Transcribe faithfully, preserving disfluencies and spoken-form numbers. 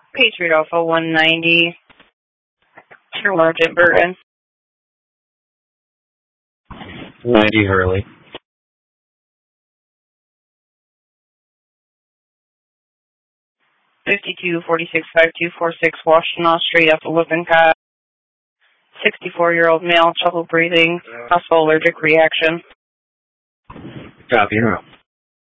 Patriot Alpha one ninety, Sergeant Burton. ninety Hurley. fifty-two forty-six five two four six Washtenaw Street, Alpha Lippincott. sixty-four-year-old male, trouble breathing, possible allergic reaction. Copy, you're up.